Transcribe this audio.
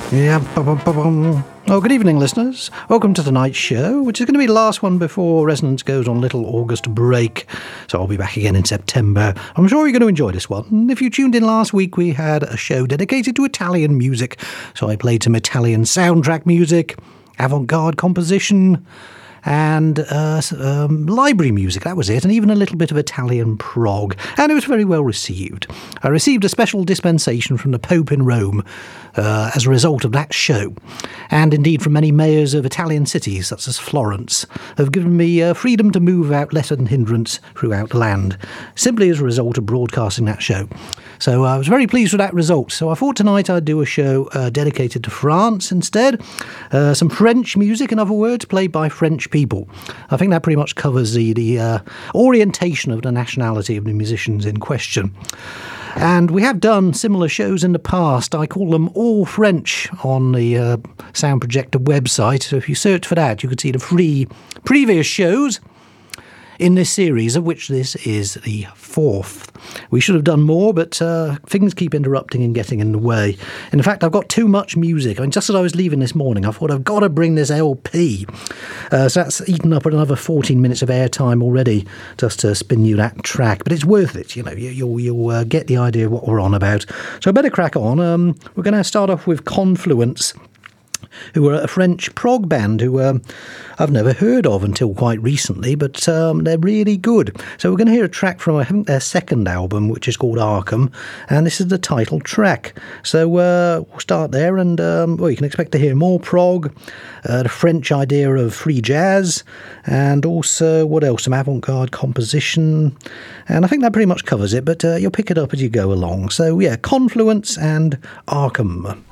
Yeah. Oh, good evening, listeners. Welcome to tonight's show, which is going to be the last one before Resonance goes on a little August break. So I'll be back again in September. I'm sure you're going to enjoy this one. And if you tuned in last week, we had a show dedicated to Italian music. So I played some Italian soundtrack music, avant-garde composition, and library music, that was it, and even a little bit of Italian prog, and it was very well received. I received a special dispensation from the Pope in Rome as a result of that show, and indeed from many mayors of Italian cities, such as Florence, have given me freedom to move without let and hindrance throughout the land, simply as a result of broadcasting that show. So I was very pleased with that result. So I thought tonight I'd do a show dedicated to France instead. Some French music, in other words, played by French people. I think that pretty much covers the orientation of the nationality of the musicians in question. And we have done similar shows in the past. I call them All French on the Sound Projector website. So if you search for that, you can see the free previous shows in this series, of which this is the fourth. We should have done more, but things keep interrupting and getting in the way. In fact, I've got too much music. I mean, just as I was leaving this morning, I thought I've got to bring this LP. So that's eaten up another 14 minutes of airtime already, just to spin you that track. But it's worth it, you know. You'll get the idea of what we're on about. So I better crack on. We're going to start off with Confluence, who are a French prog band who I've never heard of until quite recently, but they're really good. So we're going to hear a track from, I think, their second album, which is called Arkham, and this is the title track. So we'll start there, and you can expect to hear more prog, the French idea of free jazz, and also, what else, some avant-garde composition, and I think that pretty much covers it, but you'll pick it up as you go along. So yeah, Confluence and Arkham.